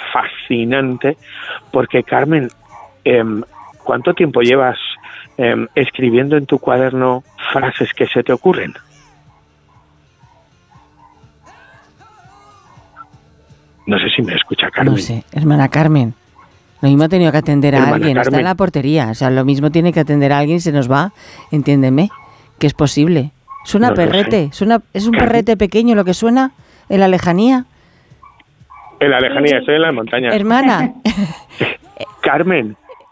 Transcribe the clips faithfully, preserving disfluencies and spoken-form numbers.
fascinante, porque Carmen, eh, ¿cuánto tiempo llevas eh, escribiendo en tu cuaderno frases que se te ocurren? No sé si me escucha Carmen. No sé, hermana Carmen. Lo mismo ha tenido que atender a Hermana alguien, Carmen. está en la portería. O sea, lo mismo tiene que atender a alguien, se nos va, entiéndeme, que es posible. Suena No lo perrete, sé. suena, es un Carmen. perrete pequeño lo que suena en la lejanía. En la lejanía, estoy en las montañas. Hermana, Carmen,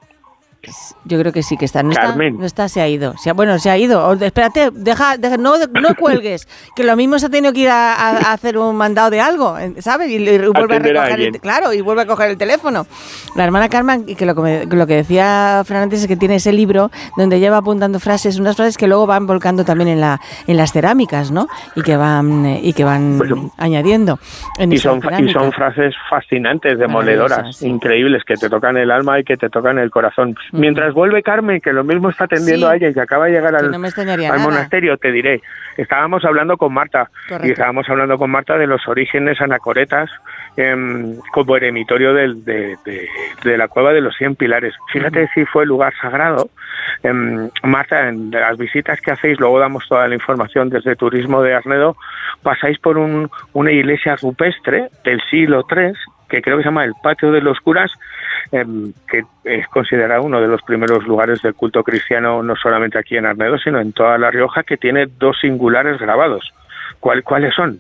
yo creo que sí que está. No está, Carmen. no está, se ha ido. Se ha- bueno, se ha ido. O- espérate, deja, deja- no, no cuelgues, que lo mismo se ha tenido que ir a, a- a hacer un mandado de algo, ¿sabes? Y, y vuelve a Atender a recoger el, alguien. claro, y vuelve a coger el teléfono. La hermana Carmen, y que lo que, me- lo que decía Fran antes es que tiene ese libro donde lleva apuntando frases, unas frases que luego van volcando también en la en las cerámicas, ¿no? Y que van eh, y que van Bueno, añadiendo en y esa son, y cerámica. son frases fascinantes, demoledoras, Maravillosas, sí. increíbles, que te tocan el alma y que te tocan el corazón. Ujú. Mientras vuelve Carmen, que lo mismo está atendiendo Sí, a ella y que acaba de llegar que al, no me extrañaría al nada. monasterio, te diré, estábamos hablando con Marta, Correcto. y estábamos hablando con Marta de los orígenes anacoretas em, como eremitorio del- de, de- de la cueva de los cien pilares. Fíjate Ujú. si fue lugar sagrado. Em, Marta, en de las visitas que hacéis, luego damos toda la información desde Turismo de Arnedo, pasáis por un, una iglesia rupestre del siglo tres, que creo que se llama el Patio de los Curas, em, que es considerado uno de los primeros lugares del culto cristiano, no solamente aquí en Arnedo, sino en toda La Rioja, que tiene dos singulares grabados. ¿Cuál, ¿Cuáles son?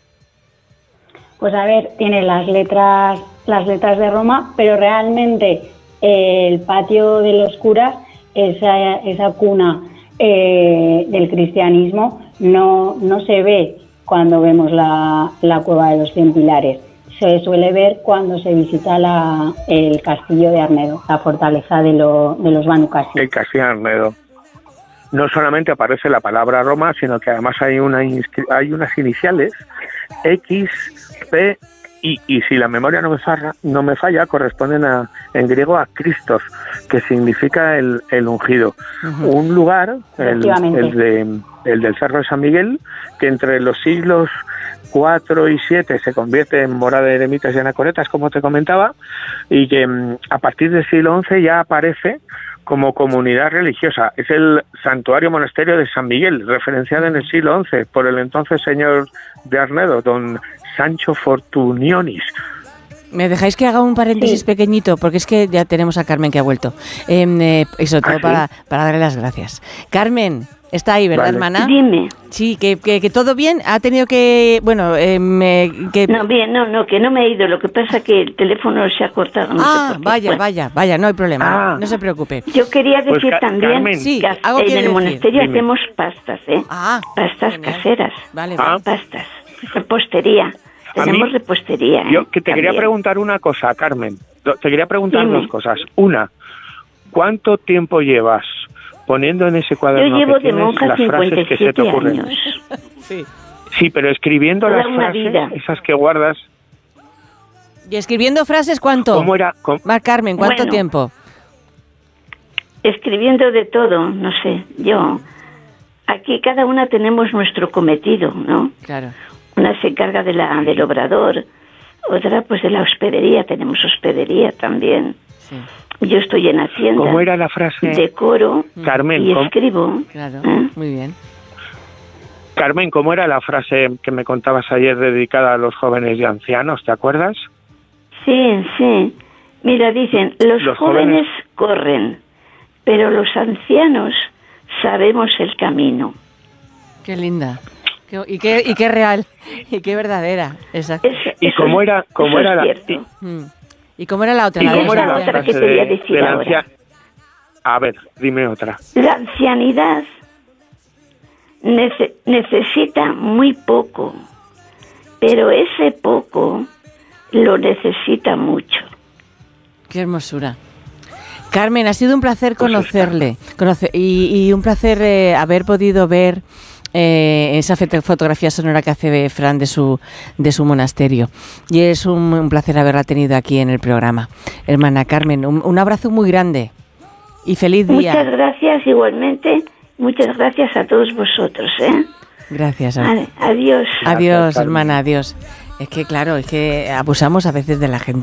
Pues a ver, tiene las letras, las letras de Roma, pero realmente eh, el patio de los curas, esa, esa cuna eh, del cristianismo, no, no se ve cuando vemos la, la cueva de los cien pilares. Se suele ver cuando se visita la, el castillo de Arnedo, la fortaleza de, lo, de los Banu Qasi. El Castillo de Arnedo. No solamente aparece la palabra Roma, sino que además hay, una inscri- hay unas iniciales, X, P, y, y si la memoria no me falla, no me falla corresponden a, en griego a Christos, que significa el, el ungido. Ujú. Un lugar, el, Efectivamente. el, de, el del Cerro de San Miguel, que entre los siglos cuatro y siete se convierte en morada de eremitas y anacoretas, como te comentaba, y que mm, a partir del siglo once ya aparece como comunidad religiosa. Es el santuario monasterio de San Miguel, referenciado en el siglo once por el entonces señor de Arnedo, don Sancho Fortunionis. ¿Me dejáis que haga un paréntesis Sí. pequeñito? Porque es que ya tenemos a Carmen que ha vuelto. Eh, eh, y sobre todo ¿Ah, sí? para, para darle las gracias. Carmen, está ahí, ¿verdad, Vale. hermana? Dime. Sí, que, que, que todo bien. Ha tenido que... Bueno, eh, me- que... No, bien, no, no, que no me he ido. Lo que pasa es que el teléfono se ha cortado. No sé ah, por qué. vaya, Bueno, vaya, vaya, no hay problema. Ah. No se preocupe. Yo quería Pues, decir Ca- también Carmen. Sí, que algo en quiere el decir. monasterio Dime. hacemos pastas, ¿eh? Ah, pastas genial. caseras. Vale, Ah. vale. Pastas. Repostería. A Tenemos mí- repostería. ¿eh? Yo que te quería También. preguntar una cosa, Carmen. Do- Te quería preguntar Dime. dos cosas. Una, ¿cuánto tiempo llevas poniendo en ese Yo cuaderno llevo que de tienes monja las frases cincuenta y que se te siete ocurren? años. Sí. Sí, pero escribiendo Toda las una frases, vida. esas que guardas, ¿Y escribiendo frases cuánto? ¿cómo era? ¿Cómo- Mar Carmen, ¿cuánto Bueno. tiempo? Escribiendo de todo, no sé, yo. Aquí cada una tenemos nuestro cometido, ¿no? Claro. Una se encarga de la, del obrador, otra pues de la hospedería, tenemos hospedería también. Sí, Yo estoy en Hacienda, ¿Cómo era la frase? decoro Carmen, y ¿cómo- escribo. claro. ¿eh? Muy bien. Carmen, ¿cómo era la frase que me contabas ayer dedicada a los jóvenes y ancianos? ¿Te acuerdas? Sí, sí. Mira, dicen, los, Los jóvenes, jóvenes- corren, pero los ancianos sabemos el camino. Qué linda. Qué- y, qué, y qué real. Y qué verdadera. Exacto. Es- ¿Y eso cómo es- era, cómo eso era es la cierto. y, Mm. ¿Y cómo era la otra? y La de cómo los era la otra ancianos? que frase quería de, decir de la ahora. anciana? A ver, dime otra. La ancianidad nece- necesita muy poco, pero ese poco lo necesita mucho. Qué hermosura. Carmen, ha sido un placer Pues conocerle conocer, y, y un placer eh, haber podido ver eh, esa foto- fotografía sonora que hace Fran de su, de su monasterio. Y es un, un placer haberla tenido aquí en el programa. Hermana Carmen, un, un abrazo muy grande y feliz día. Muchas gracias igualmente, muchas gracias a todos vosotros. ¿eh? Gracias. Vale, adiós. Adiós, Carmen. hermana, adiós. Es que claro, es que abusamos a veces de la gente.